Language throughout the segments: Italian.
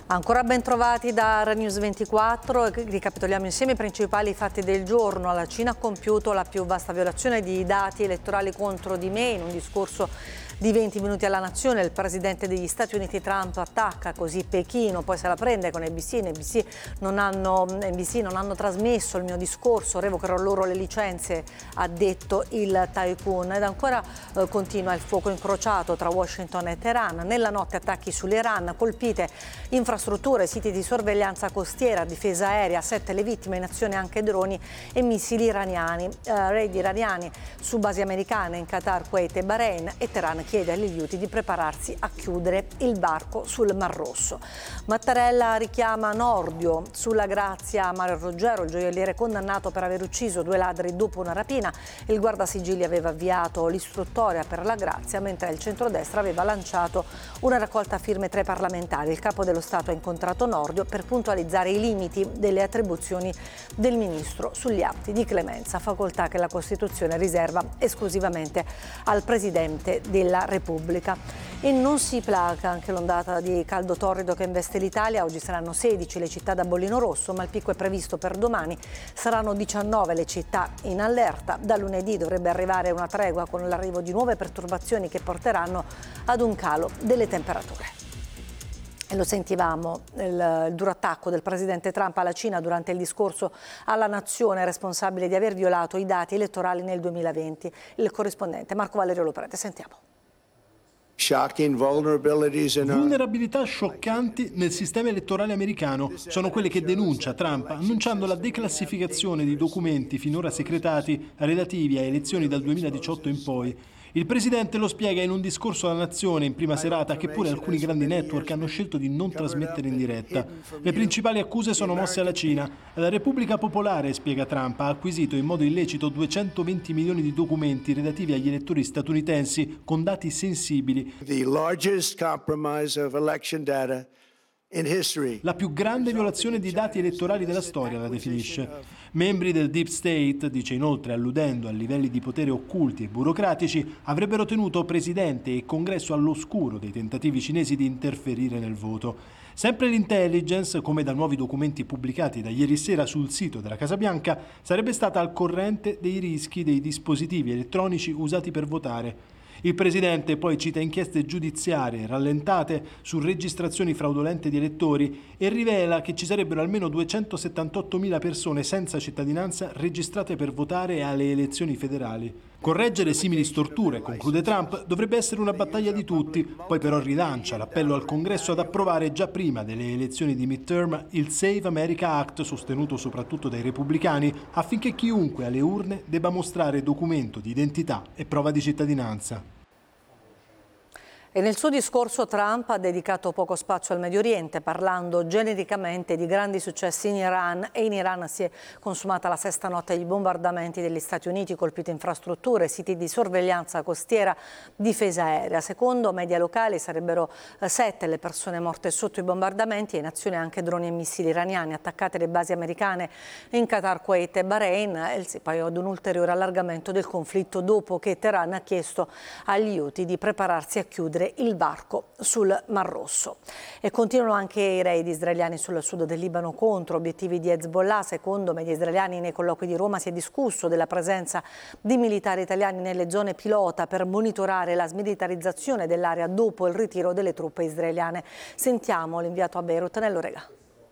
Ancora ben trovati da Rai News 24, ricapitoliamo insieme i principali fatti del giorno. La Cina ha compiuto la più vasta violazione di dati elettorali contro di me. In un discorso di 20 minuti alla nazione il presidente degli Stati Uniti Trump attacca così Pechino, poi se la prende con ABC. NBC non hanno trasmesso il mio discorso, revocherò loro le licenze, ha detto il tycoon. Ed ancora continua il fuoco incrociato tra Washington e Teheran. Nella notte attacchi sull'Iran, colpite infrastrutture, siti di sorveglianza costiera, difesa aerea, 7 le vittime, in azione anche droni e missili iraniani, raid iraniani su basi americane in Qatar, Kuwait e Bahrain, e Teheran chiede agli Houthi di prepararsi a chiudere il varco sul Mar Rosso. Mattarella richiama Nordio sulla grazia Mario Roggero, il gioielliere condannato per aver ucciso 2 ladri dopo una rapina. Il guardasigilli aveva avviato l'istruttoria per la grazia, mentre il centrodestra aveva lanciato una raccolta firme tra i parlamentari. Il capo dello Stato ha incontrato Nordio per puntualizzare i limiti delle attribuzioni del ministro sugli atti di clemenza, facoltà che la Costituzione riserva esclusivamente al Presidente della Repubblica. E non si placa anche l'ondata di caldo torrido che investe l'Italia. Oggi saranno 16 le città da bollino rosso, ma il picco è previsto per domani. Saranno 19 le città in allerta. Da lunedì dovrebbe arrivare una tregua con l'arrivo di nuove perturbazioni che porteranno ad un calo delle temperature. E lo sentivamo, il duro attacco del presidente Trump alla Cina durante il discorso alla nazione, responsabile di aver violato i dati elettorali nel 2020. Il corrispondente Marco Valerio Loprete, sentiamo. Vulnerabilità scioccanti nel sistema elettorale americano sono quelle che denuncia Trump, annunciando la declassificazione di documenti finora segretati relativi a elezioni dal 2018 in poi. Il presidente lo spiega in un discorso alla nazione in prima serata, che pure alcuni grandi network hanno scelto di non trasmettere in diretta. Le principali accuse sono mosse alla Cina. La Repubblica Popolare, spiega Trump, ha acquisito in modo illecito 220 milioni di documenti relativi agli elettori statunitensi con dati sensibili. La più grande violazione di dati elettorali della storia, la definisce. Membri del Deep State, dice inoltre, alludendo a livelli di potere occulti e burocratici, avrebbero tenuto presidente e congresso all'oscuro dei tentativi cinesi di interferire nel voto. Sempre l'intelligence, come da nuovi documenti pubblicati da ieri sera sul sito della Casa Bianca, sarebbe stata al corrente dei rischi dei dispositivi elettronici usati per votare. Il presidente poi cita inchieste giudiziarie rallentate su registrazioni fraudolente di elettori e rivela che ci sarebbero almeno 278.000 persone senza cittadinanza registrate per votare alle elezioni federali. Correggere simili storture, conclude Trump, dovrebbe essere una battaglia di tutti, poi però rilancia l'appello al Congresso ad approvare già prima delle elezioni di midterm il Save America Act, sostenuto soprattutto dai repubblicani, affinché chiunque alle urne debba mostrare documento di identità e prova di cittadinanza. E nel suo discorso Trump ha dedicato poco spazio al Medio Oriente, parlando genericamente di grandi successi in Iran, e in Iran si è consumata la 6ª notte di bombardamenti degli Stati Uniti, colpite infrastrutture, siti di sorveglianza costiera, difesa aerea. Secondo media locali sarebbero 7 le persone morte sotto i bombardamenti, e in azione anche droni e missili iraniani, attaccate le basi americane in Qatar, Kuwait e Bahrain, e poi ad un ulteriore allargamento del conflitto dopo che Teheran ha chiesto agli Houthi di prepararsi a chiudere il varco sul Mar Rosso. E continuano anche i raid israeliani sul sud del Libano contro obiettivi di Hezbollah. Secondo media israeliani, nei colloqui di Roma si è discusso della presenza di militari italiani nelle zone pilota per monitorare la smilitarizzazione dell'area dopo il ritiro delle truppe israeliane. Sentiamo l'inviato a Beirut, Nello Rega.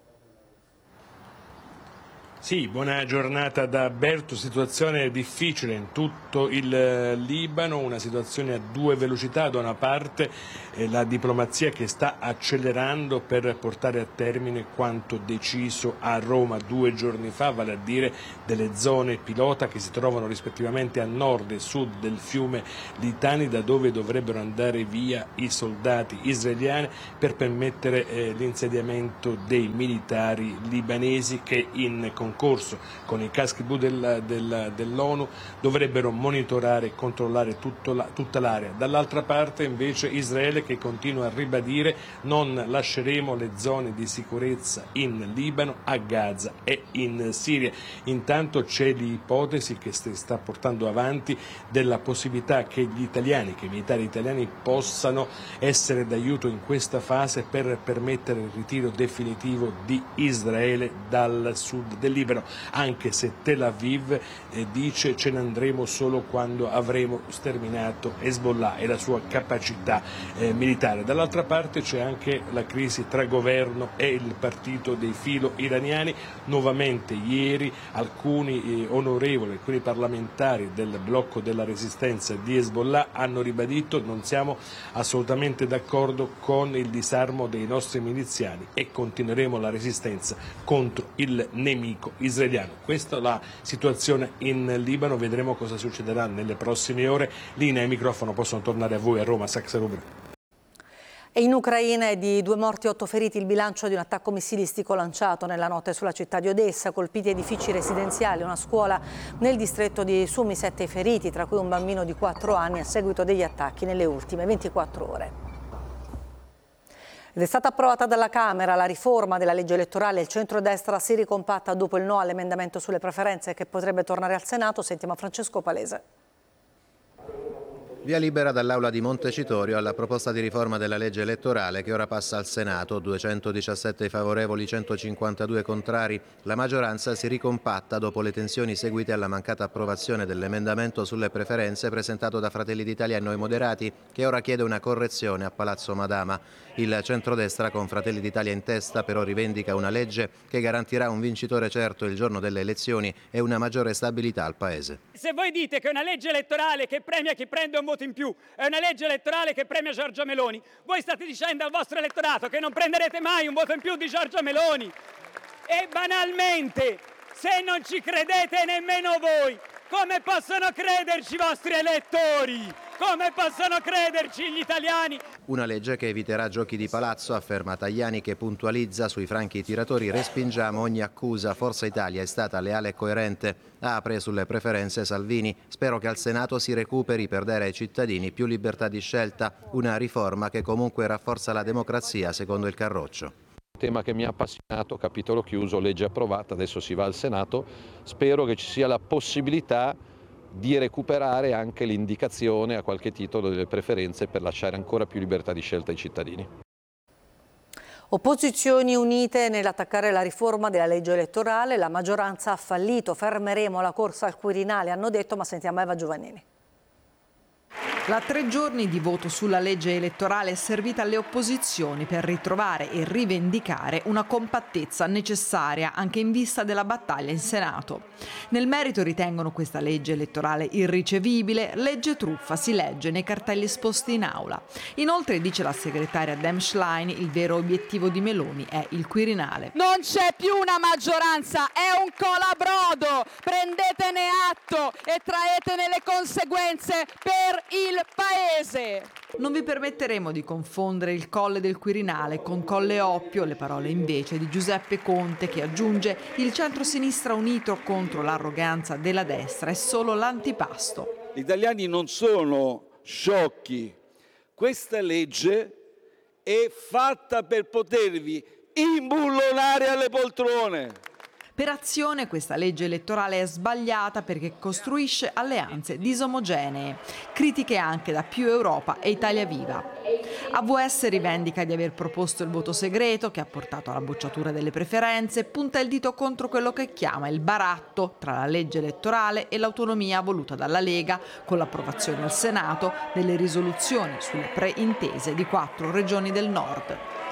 Sì, buona giornata da Beirut, situazione difficile in tutto il Libano, una situazione a 2 velocità. Da una parte la diplomazia che sta accelerando per portare a termine quanto deciso a Roma 2 giorni fa, vale a dire delle zone pilota che si trovano rispettivamente a nord e sud del fiume Litani, da dove dovrebbero andare via i soldati israeliani per permettere l'insediamento dei militari libanesi che in in corso con i caschi blu dell'ONU dovrebbero monitorare e controllare tutta l'area. Dall'altra parte invece Israele che continua a ribadire: non lasceremo le zone di sicurezza in Libano, a Gaza e in Siria. Intanto c'è l'ipotesi che sta portando avanti della possibilità che gli italiani, che i militari italiani possano essere d'aiuto in questa fase per permettere il ritiro definitivo di Israele dal sud del Libano, anche se Tel Aviv dice ce ne andremo solo quando avremo sterminato Hezbollah e la sua capacità militare. Dall'altra parte c'è anche la crisi tra governo e il partito dei filo iraniani. Nuovamente ieri alcuni onorevoli, alcuni parlamentari del blocco della resistenza di Hezbollah hanno ribadito: non siamo assolutamente d'accordo con il disarmo dei nostri miliziani e continueremo la resistenza contro il nemico israeliano. Questa è la situazione in Libano, vedremo cosa succederà nelle prossime ore. Linea e microfono possono tornare a voi a Roma. Saxa Rubra. E in Ucraina è di 2 morti e 8 feriti il bilancio di un attacco missilistico lanciato nella notte sulla città di Odessa, colpiti edifici residenziali, una scuola nel distretto di Sumy, 7 feriti, tra cui un bambino di 4 anni a seguito degli attacchi nelle ultime 24 ore. Ed è stata approvata dalla Camera la riforma della legge elettorale. Il centrodestra si ricompatta dopo il no all'emendamento sulle preferenze che potrebbe tornare al Senato. Sentiamo Francesco Palese. Via libera dall'Aula di Montecitorio alla proposta di riforma della legge elettorale che ora passa al Senato, 217 favorevoli, 152 contrari. La maggioranza si ricompatta dopo le tensioni seguite alla mancata approvazione dell'emendamento sulle preferenze presentato da Fratelli d'Italia e Noi Moderati, che ora chiede una correzione a Palazzo Madama. Il centrodestra, con Fratelli d'Italia in testa, però rivendica una legge che garantirà un vincitore certo il giorno delle elezioni e una maggiore stabilità al Paese. Se voi dite che è una legge elettorale che premia chi prende un voto in più, è una legge elettorale che premia Giorgia Meloni, voi state dicendo al vostro elettorato che non prenderete mai un voto in più di Giorgia Meloni. E banalmente, se non ci credete nemmeno voi, come possono crederci i vostri elettori? Come possono crederci gli italiani? Una legge che eviterà giochi di palazzo, afferma Tajani, che puntualizza: sui franchi tiratori respingiamo ogni accusa, Forza Italia è stata leale e coerente. Apre sulle preferenze Salvini: spero che al Senato si recuperi per dare ai cittadini più libertà di scelta, una riforma che comunque rafforza la democrazia, secondo il Carroccio. Tema che mi ha appassionato, capitolo chiuso, legge approvata, adesso si va al Senato. Spero che ci sia la possibilità di recuperare anche l'indicazione a qualche titolo delle preferenze per lasciare ancora più libertà di scelta ai cittadini. Opposizioni unite nell'attaccare la riforma della legge elettorale, la maggioranza ha fallito, fermeremo la corsa al Quirinale, hanno detto, ma sentiamo Eva Giovannini. La 3 giorni di voto sulla legge elettorale è servita alle opposizioni per ritrovare e rivendicare una compattezza necessaria anche in vista della battaglia in Senato. Nel merito ritengono questa legge elettorale irricevibile, legge truffa, si legge nei cartelli esposti in aula. Inoltre, dice la segretaria Dem Schlein, il vero obiettivo di Meloni è il Quirinale. Non c'è più una maggioranza, è un colabrodo, prendetene atto e traetene le conseguenze per il Paese. Non vi permetteremo di confondere il Colle del Quirinale con Colle Oppio, le parole invece di Giuseppe Conte, che aggiunge: il centro-sinistra unito contro l'arroganza della destra è solo l'antipasto. Gli italiani non sono sciocchi, questa legge è fatta per potervi imbullonare alle poltrone. Per Azione questa legge elettorale è sbagliata perché costruisce alleanze disomogenee, critiche anche da Più Europa e Italia Viva. AVS rivendica di aver proposto il voto segreto che ha portato alla bocciatura delle preferenze, punta il dito contro quello che chiama il baratto tra la legge elettorale e l'autonomia voluta dalla Lega, con l'approvazione al Senato delle risoluzioni sulle preintese di 4 regioni del nord.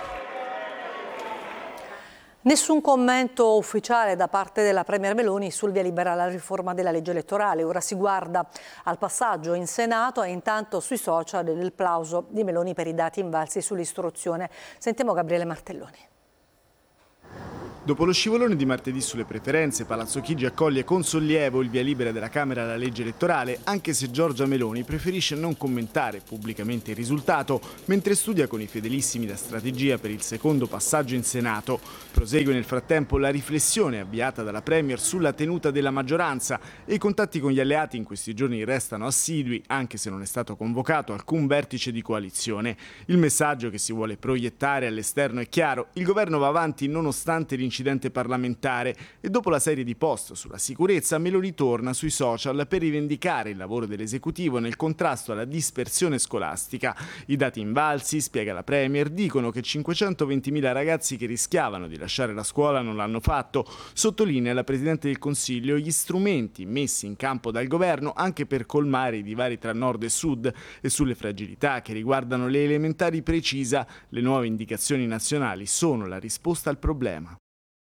Nessun commento ufficiale da parte della Premier Meloni sul via libera alla riforma della legge elettorale. Ora si guarda al passaggio in Senato e intanto sui social il plauso di Meloni per i dati invalsi sull'istruzione. Sentiamo Gabriele Martelloni. Dopo lo scivolone di martedì sulle preferenze, Palazzo Chigi accoglie con sollievo il via libera della Camera alla legge elettorale, anche se Giorgia Meloni preferisce non commentare pubblicamente il risultato, mentre studia con i fedelissimi la strategia per il secondo passaggio in Senato. Prosegue nel frattempo la riflessione avviata dalla Premier sulla tenuta della maggioranza e i contatti con gli alleati in questi giorni restano assidui, anche se non è stato convocato alcun vertice di coalizione. Il messaggio che si vuole proiettare all'esterno è chiaro: il governo va avanti nonostante l'incidente parlamentare e dopo la serie di post sulla sicurezza Meloni torna sui social per rivendicare il lavoro dell'esecutivo nel contrasto alla dispersione scolastica. I dati invalsi, spiega la Premier, dicono che 520.000 ragazzi che rischiavano di lasciare la scuola non l'hanno fatto. Sottolinea la Presidente del Consiglio gli strumenti messi in campo dal governo anche per colmare i divari tra nord e sud, e sulle fragilità che riguardano le elementari precisa: le nuove indicazioni nazionali sono la risposta al problema.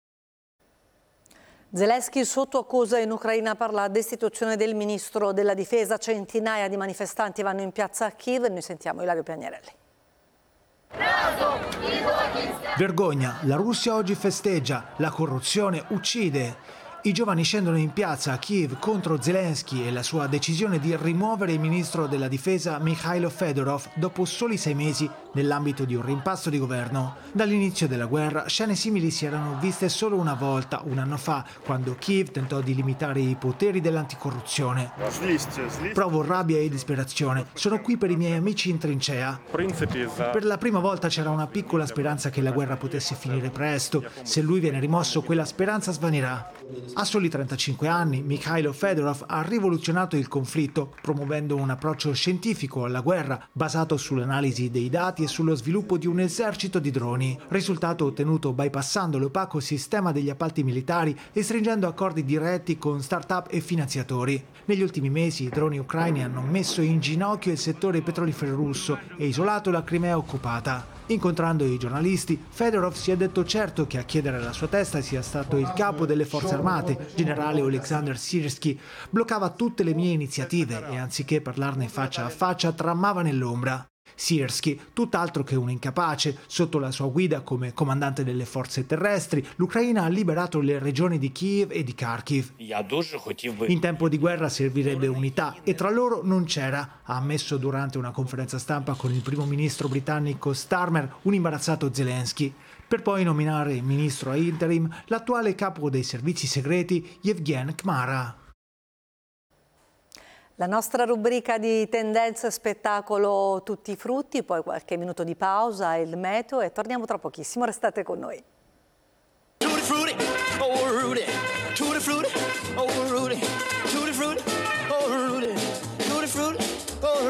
Zelensky sotto accusa in Ucraina per la destituzione del ministro della difesa. Centinaia di manifestanti vanno in piazza a Kiev. Noi sentiamo Ilario Piagnarelli. Vergogna, la Russia oggi festeggia, la corruzione uccide. I giovani scendono in piazza a Kiev contro Zelensky e la sua decisione di rimuovere il ministro della difesa Mikhailo Fedorov dopo soli 6 mesi nell'ambito di un rimpasto di governo. Dall'inizio della guerra scene simili si erano viste solo una volta, un anno fa, quando Kiev tentò di limitare i poteri dell'anticorruzione. Provo rabbia e disperazione. Sono qui per i miei amici in trincea. Per la prima volta c'era una piccola speranza che la guerra potesse finire presto. Se lui viene rimosso, quella speranza svanirà. A soli 35 anni, Mikhailo Fedorov ha rivoluzionato il conflitto, promuovendo un approccio scientifico alla guerra, basato sull'analisi dei dati e sullo sviluppo di un esercito di droni. Risultato ottenuto bypassando l'opaco sistema degli appalti militari e stringendo accordi diretti con start-up e finanziatori. Negli ultimi mesi i droni ucraini hanno messo in ginocchio il settore petrolifero russo e isolato la Crimea occupata. Incontrando i giornalisti, Fedorov si è detto certo che a chiedere la sua testa sia stato il capo delle forze armate, generale Oleksandr Syrsky. Bloccava tutte le mie iniziative e anziché parlarne faccia a faccia tramava nell'ombra. Syrsky, tutt'altro che un incapace, sotto la sua guida come comandante delle forze terrestri, l'Ucraina ha liberato le regioni di Kiev e di Kharkiv. In tempo di guerra servirebbe unità e tra loro non c'era, ha ammesso durante una conferenza stampa con il primo ministro britannico Starmer un imbarazzato Zelensky, per poi nominare ministro a interim l'attuale capo dei servizi segreti Yevgen Kmara. La nostra rubrica di tendenze e spettacolo tutti i frutti, poi qualche minuto di pausa, il meteo e torniamo tra pochissimo, restate con noi.